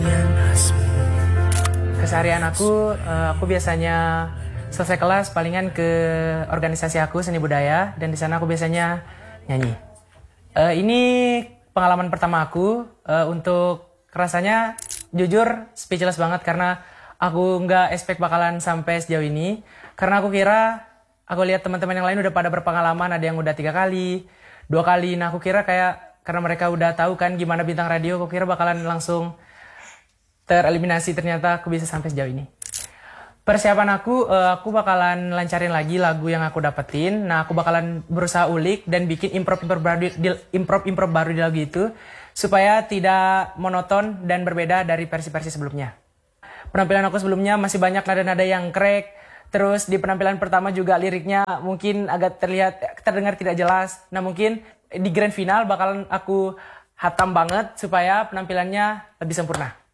Keseharian aku biasanya selesai kelas palingan ke organisasi aku seni budaya dan di sana aku biasanya nyanyi. Ini pengalaman pertama aku untuk rasanya jujur speechless banget karena aku nggak expect bakalan sampai sejauh ini. Karena aku lihat teman-teman yang lain udah pada berpengalaman, ada yang udah 3 kali, 2 kali. Nah aku kira kayak karena mereka udah tahu kan gimana bintang radio, aku kira bakalan langsung tereliminasi, ternyata aku bisa sampai sejauh ini. Persiapan aku bakalan lancarin lagi lagu yang aku dapetin. Nah, aku bakalan berusaha ulik dan bikin improv baru di lagu itu supaya tidak monoton dan berbeda dari versi-versi sebelumnya. Penampilan aku sebelumnya masih banyak nada-nada yang crack. Terus di penampilan pertama juga liriknya mungkin agak terdengar tidak jelas. Nah, mungkin di grand final bakalan aku hatam banget supaya penampilannya lebih sempurna.